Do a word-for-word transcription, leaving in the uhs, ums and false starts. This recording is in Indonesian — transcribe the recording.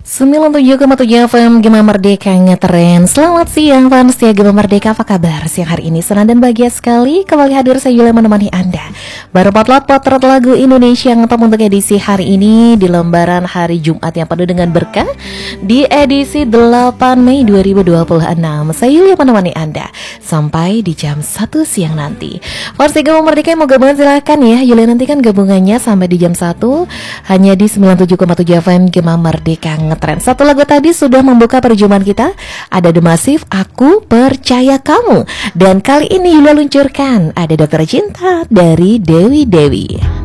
sembilan puluh tujuh koma tujuh F M Gema Merdeka ngetren. Selamat siang fans ya Gema Merdeka, apa kabar? Siang hari ini senang dan bahagia sekali kembali hadir saya Yulia menemani Anda. Baru potlot potret lagu Indonesia yang top untuk edisi hari ini di lembaran hari Jumat yang penuh dengan berkah di edisi delapan Mei dua ribu dua puluh enam. Saya Yulia menemani Anda sampai di jam satu siang nanti. Fans Gema Merdeka yang mau gabungan silahkan ya. Yulia nantikan gabungannya sampai di jam satu hanya di sembilan puluh tujuh koma tujuh F M Gema Merdeka ngetren. Satu lagu tadi sudah membuka perjumpaan kita. Ada The Massive, Aku Percaya Kamu. Dan kali ini Yulia luncurkan ada Dokter Cinta dari Dewi Dewi.